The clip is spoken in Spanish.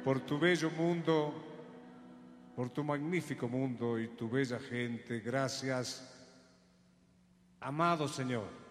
por tu bello mundo, por tu magnífico mundo y tu bella gente. Gracias, amado Señor.